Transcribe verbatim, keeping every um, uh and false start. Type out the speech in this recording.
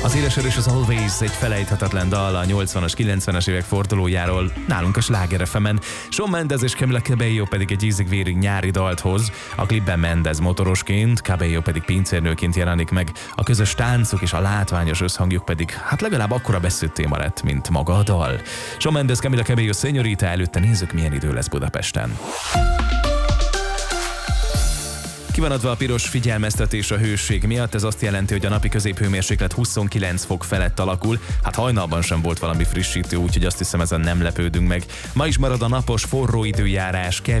Az Éles és az Always egy felejthetetlen dal a nyolcvanas, kilencvenes évek fordulójáról nálunk a Sláger ef emen. Shawn Mendes és Camila Cabello pedig egy ízig-vérig nyári dalt hoz. A klipben Mendes motorosként, Cabello pedig pincérnőként jelenik meg. A közös táncuk és a látványos összhangjuk pedig hát legalább akkora beszéd téma lett, mint maga a dal. Shawn Mendes, Camila Cabello, Señorita, előtte nézzük, milyen idő lesz Budapesten. Ki van adva a piros figyelmeztetés a hőség miatt, ez azt jelenti, hogy a napi középhőmérséklet huszonkilenc fok felett alakul. Hát hajnalban sem volt valami frissítő, úgyhogy azt hiszem, ezen nem lepődünk meg. Ma is marad a napos, forró időjárás, kevés